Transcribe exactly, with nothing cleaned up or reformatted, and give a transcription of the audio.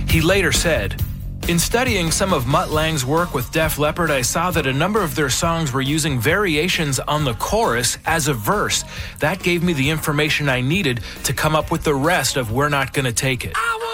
He later said, "In studying some of Mutt Lange's work with Def Leppard, I saw that a number of their songs were using variations on the chorus as a verse. That gave me the information I needed to come up with the rest of We're Not Gonna Take It."